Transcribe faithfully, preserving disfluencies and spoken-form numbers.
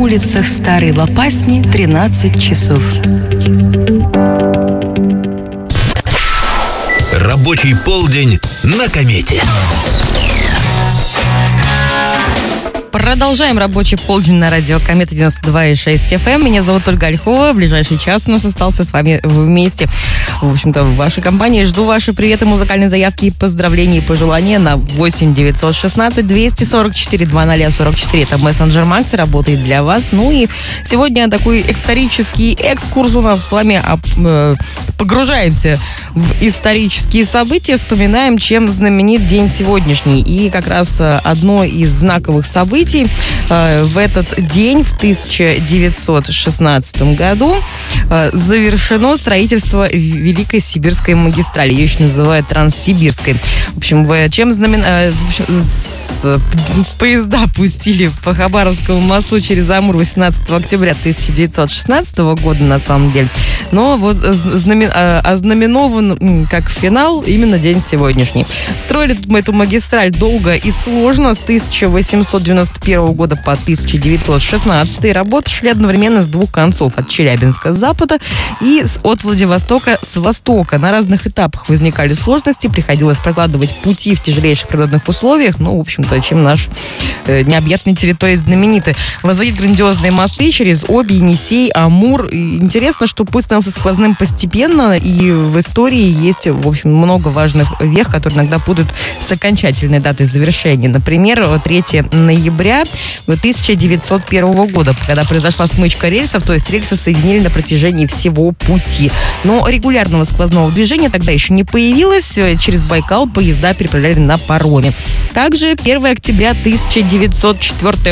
улицах Старой Лопасни тринадцать часов. Рабочий полдень на комете. Продолжаем рабочий полдень на радио Комета девяносто два и шесть эф эм. Меня зовут Ольга Ольхова. В ближайший час у нас остался с вами вместе. В общем-то, в вашей компании. Жду ваши приветы, музыкальные заявки и поздравления и пожелания на восемь девятьсот шестнадцать двести сорок четыре двадцать сорок четыре. Это мессенджер Макс, работает для вас. Ну и сегодня такой исторический экскурс у нас с вами. Э, погружаемся в исторические события, вспоминаем, чем знаменит день сегодняшний. И как раз одно из знаковых событий э, в этот день, в тысяча девятьсот шестнадцатом году, э, завершено строительство Великой Сибирской магистрали. Ее еще называют Транссибирской. В общем, в, чем знамен... э, в общем, с, поезда пустили по Хабаровскому мосту через Амур восемнадцатого октября тысяча девятьсот шестнадцатого года, на самом деле. Но вот знамен... ознаменован как финал именно день сегодняшний. Строили мы эту магистраль долго и сложно с тысяча восемьсот девяносто первого года по тысяча девятьсот шестнадцатый. Работы шли одновременно с двух концов: от Челябинска с запада и от Владивостока с востока. На разных этапах возникали сложности, приходилось прокладывать пути в тяжелейших природных условиях. Ну, в общем-то, чем наш э, необъятной территории знамениты. Возводить грандиозные мосты через Обь, Енисей, Амур. И интересно, что путь становился сквозным постепенно, и в истории есть, в общем, много важных вех, которые иногда путают с окончательной датой завершения. Например, третьего ноября тысяча девятьсот первого года, когда произошла смычка рельсов, то есть рельсы соединили на протяжении всего пути. Но регулярного сквозного движения тогда еще не появилось. Через Байкал поезда переправляли на пароме. Также первого октября тысяча девятьсот четвёртого